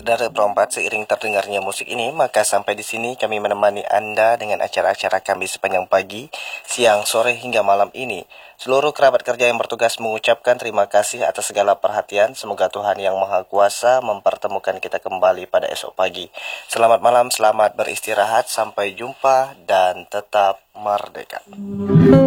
Saudara perempat, seiring terdengarnya musik ini, maka sampai di sini kami menemani Anda dengan acara-acara kami sepanjang pagi, siang, sore hingga malam ini. Seluruh kerabat kerja yang bertugas mengucapkan terima kasih atas segala perhatian. Semoga Tuhan Yang Maha Kuasa mempertemukan kita kembali pada esok pagi. Selamat malam, selamat beristirahat, sampai jumpa dan tetap merdeka.